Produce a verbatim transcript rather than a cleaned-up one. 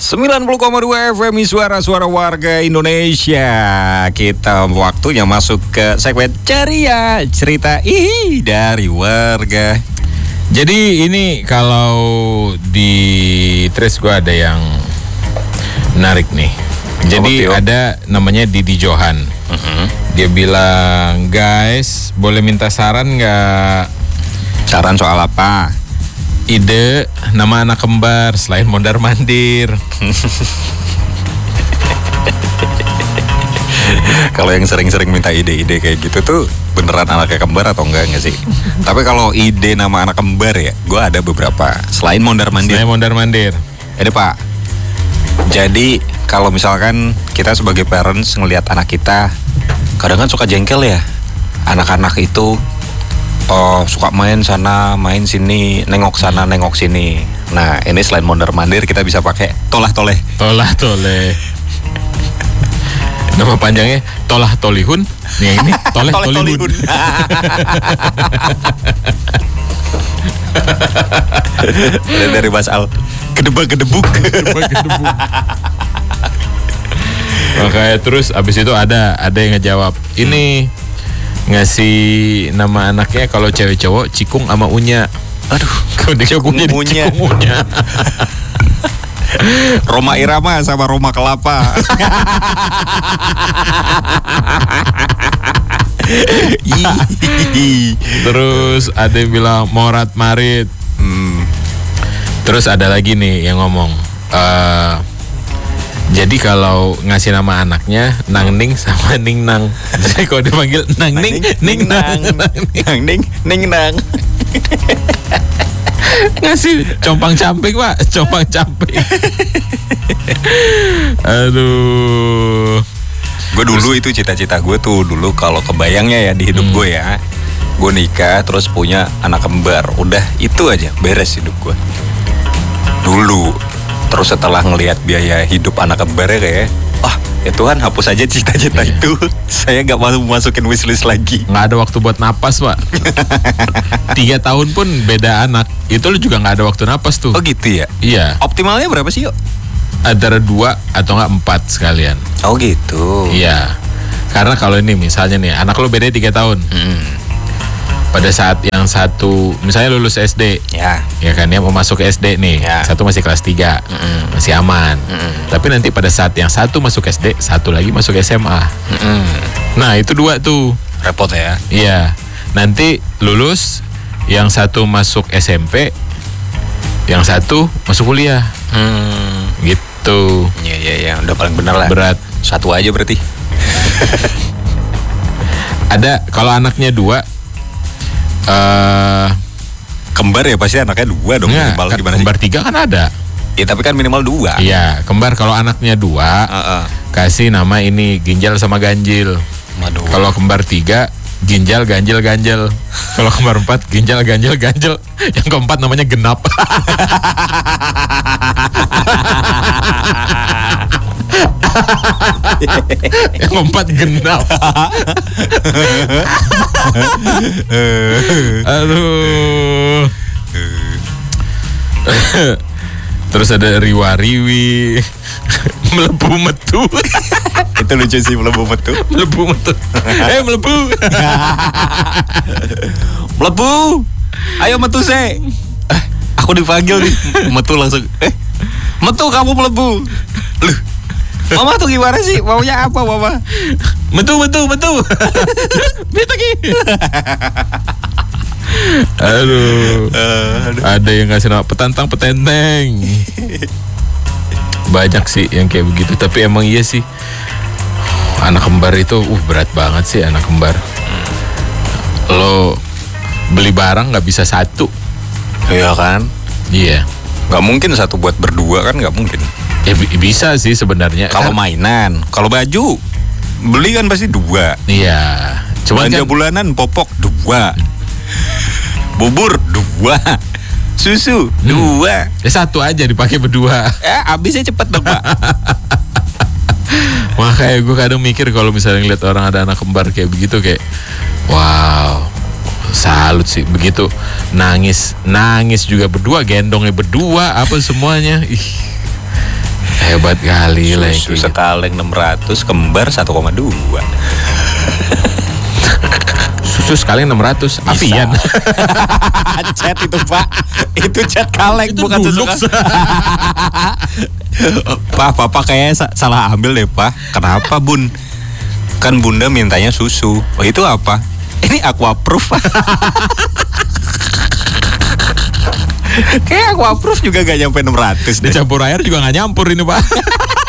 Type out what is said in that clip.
sembilan puluh koma dua F M Suara-suara warga Indonesia. Kita waktunya masuk ke segmen ceria, cerita ih dari warga. Jadi ini kalau di Trace gue ada yang menarik nih. Jadi oh, ada namanya Didi Johan. uh-huh. Dia bilang, guys boleh minta saran nggak? Saran soal apa? Ide nama anak kembar selain mondar mandir. Kalau yang sering-sering minta ide-ide kayak gitu tuh beneran anaknya kembar atau enggak nggak sih? Tapi kalau ide nama anak kembar ya, gue ada beberapa. Selain mondar mandir. Selain mondar mandir. Ini Pak. Jadi kalau misalkan kita sebagai parents ngelihat anak kita, kadang kan suka jengkel ya. Anak-anak itu oh, suka main sana, main sini, nengok sana, nengok sini. Nah, ini selain mondar mandir kita bisa pakai tolah toleh. Tolah toleh. Nama panjangnya Tolah Tolihun. Nih ini Toleh Tolihun. Dari Mas Al. Kedebak kedebuk. Kedebak kedebuk. Makanya terus abis itu ada ada yang ngejawab. Ini ngasih nama anaknya kalau cewek cowok Cikung sama Unya. Aduh, kalau dia Cikungnya di Cikung Unya. Roma Irama sama Roma Kelapa. Terus ada yang bilang Morat Marit. hmm. Terus ada lagi nih yang ngomong uh, jadi kalau ngasih nama anaknya Nang Ning sama Ning Nang. Jadi kalau dipanggil Nang Ning, Ning Nang, Nang Ning, Ning Nang. Ngasih compang camping Pak, compang camping. Aduh. Gue dulu itu cita-cita gue tuh dulu kalau kebayangnya ya di hidup hmm. gue ya, gue nikah terus punya anak kembar. Udah itu aja beres hidup gue. Dulu. Terus setelah ngelihat biaya hidup anak kembarnya kayak, ah ya Tuhan hapus aja cita-cita iya. itu. Saya gak mau masukin wishlist lagi. Gak ada waktu buat napas Pak. Tiga tahun pun beda anak. Itu lu juga gak ada waktu napas tuh. Oh gitu ya? Iya. Optimalnya berapa sih yuk? Antara dua atau gak empat sekalian. Oh gitu? Iya. Karena kalau ini misalnya nih, anak lu beda tiga tahun. Hmm. Pada saat yang satu misalnya lulus S D ya, ya kan ya mau masuk ke S D nih ya. Satu masih kelas tiga, mm-mm. masih aman, mm-mm. Tapi nanti pada saat yang satu masuk S D, satu lagi masuk S M A, mm-mm. Nah itu dua tuh repot ya. Iya. Nanti lulus yang satu masuk S M P, yang satu masuk kuliah, hmm. gitu. Iya iya iya, udah paling bener lah. Berat. Satu aja berarti. Ada kalau anaknya dua Uh, kembar ya pasti anaknya dua dong. Enggak, minimal gimana sih? Kembar tiga kan ada. Ya tapi kan minimal dua. Iya, kembar kalau anaknya dua, uh-uh. kasih nama ini Ginjal sama Ganjil. Waduh. Kalau kembar tiga, Ginjal, Ganjil, Ganjil. Kalau kembar empat, Ginjal, Ganjil, Ganjil. Yang keempat namanya Genap. Yang keempat Genap. Aduh. Terus ada riwa-riwi, melebu metu. Itu lucu sih, melebu metu. Melebu metu. Eh melebu. Melebu. Ayo metu se. Eh, aku dipanggil nih. Metu langsung. Eh, metu kamu melebu. Loh. Mama tuh gimana sih? Maunya apa Mama? Metu metu metu. Bitaki. Aduh. Uh, aduh. Ada yang ngasih nama petantang petenteng. Banyak sih yang kayak begitu. Tapi emang iya sih, anak kembar itu uh berat banget sih anak kembar. Lo beli barang nggak bisa satu. Iya kan? Iya. Nggak mungkin satu buat berdua kan, nggak mungkin. Ya bisa sih sebenarnya. Kalau mainan, kalau baju beli kan pasti dua. Iya. Cuma belanja kan bulanan popok dua. Bubur dua, susu hmm. dua. Ya satu aja dipakai berdua. Ya habisnya cepet dong Pak. Makanya gue kadang mikir kalau misalnya ngeliat orang ada anak kembar kayak begitu, kayak wow, salut sih. Begitu nangis, nangis juga berdua, gendongnya berdua, apa semuanya. Ih. Hebat kali lah. Susu sekaleng enam ratus, kembar satu koma dua. Susu sekali enam ratus. Avian. Cat itu Pak. Itu cat kaleng Itu bukan susu. Dulux. Pak, Papa kayaknya sa- salah ambil deh Pak. Kenapa Bun? Kan Bunda mintanya susu. Oh itu apa? Ini Aquaproof. Kayak Aquaproof juga gak nyampe enam ratus deh. Dicampur air juga nggak nyampur ini Pak.